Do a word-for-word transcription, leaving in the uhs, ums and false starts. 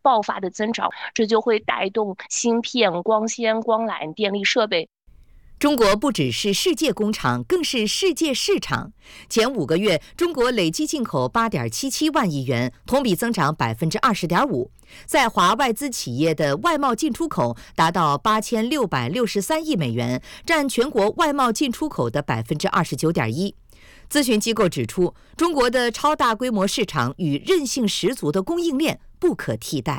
爆发的增长，这就会带动芯片、光纤、光缆、电力设备。 中国不只是世界工厂，更是世界市场。前五个月，中国累计进口八点七七万亿元，同比增长百分之二十点五。在华外资企业的外贸进出口达到八千六百六十三亿美元，占全国外贸进出口的百分之二十九点一。咨询机构指出，中国的超大规模市场与韧性十足的供应链不可替代。